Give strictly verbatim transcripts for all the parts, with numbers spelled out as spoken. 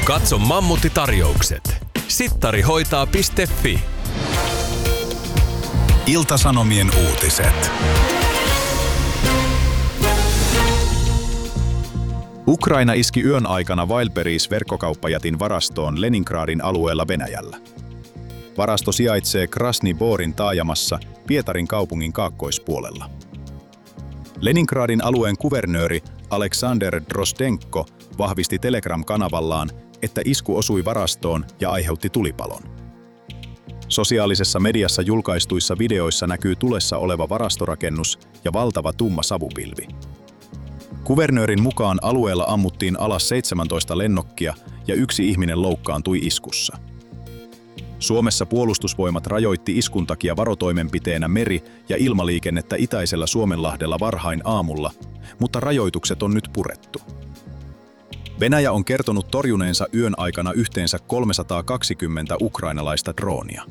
Katso Mammutti-tarjoukset. sittarihoitaa piste fi. Ilta-Sanomien uutiset. Ukraina iski yön aikana Wildberries-verkkokauppajätin varastoon Leningradin alueella Venäjällä. Varasto sijaitsee Krasny Borin taajamassa Pietarin kaupungin kaakkoispuolella. Leningradin alueen kuvernööri Aleksander Drozdenko vahvisti Telegram-kanavallaan, että isku osui varastoon ja aiheutti tulipalon. Sosiaalisessa mediassa julkaistuissa videoissa näkyy tulessa oleva varastorakennus ja valtava tumma savupilvi. Kuvernöörin mukaan alueella ammuttiin alas seitsemäntoista lennokkia ja yksi ihminen loukkaantui iskussa. Suomessa puolustusvoimat rajoitti iskun takia varotoimenpiteenä meri- ja ilmaliikennettä itäisellä Suomenlahdella varhain aamulla, mutta rajoitukset on nyt purettu. Venäjä on kertonut torjuneensa yön aikana yhteensä kolmesataakaksikymmentä ukrainalaista droonia.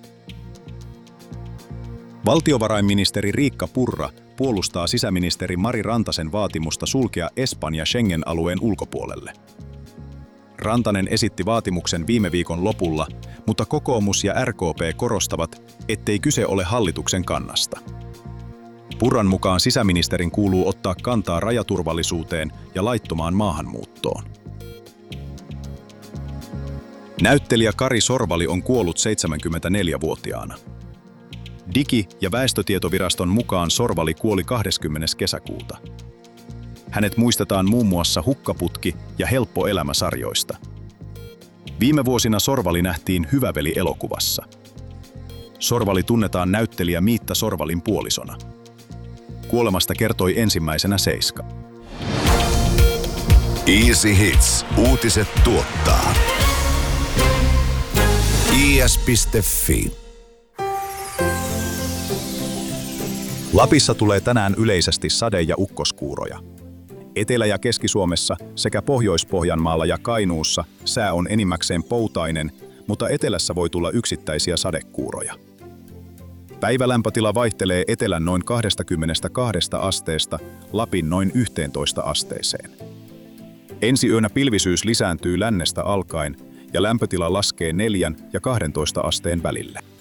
Valtiovarainministeri Riikka Purra puolustaa sisäministeri Mari Rantasen vaatimusta sulkea Espanja Schengen-alueen ulkopuolelle. Rantanen esitti vaatimuksen viime viikon lopulla, mutta kokoomus ja R K P korostavat, ettei kyse ole hallituksen kannasta. Purran mukaan sisäministerin kuuluu ottaa kantaa rajaturvallisuuteen ja laittomaan maahanmuuttoon. Näyttelijä Kari Sorvali on kuollut seitsemänkymmentäneljävuotiaana. Digi- ja väestötietoviraston mukaan Sorvali kuoli kahdeskymmenes kesäkuuta. Hänet muistetaan muun muassa Hukkaputki ja Helppo elämä -sarjoista. Viime vuosina Sorvali nähtiin Hyvä veli -elokuvassa. Sorvali tunnetaan näyttelijä Miitta Sorvalin puolisona. Kuolemasta kertoi ensimmäisenä Seiska. Easy Hits. Uutiset tuottaa. i s piste fi. Lapissa tulee tänään yleisesti sade- ja ukkoskuuroja. Etelä- ja Keski-Suomessa sekä Pohjois-Pohjanmaalla ja Kainuussa sää on enimmäkseen poutainen, mutta etelässä voi tulla yksittäisiä sadekuuroja. Päivälämpötila vaihtelee etelän noin kaksikymmentäkaksi asteesta Lapin noin yhteentoista asteeseen. Ensi yönä pilvisyys lisääntyy lännestä alkaen ja lämpötila laskee neljän ja kahdentoista asteen välille.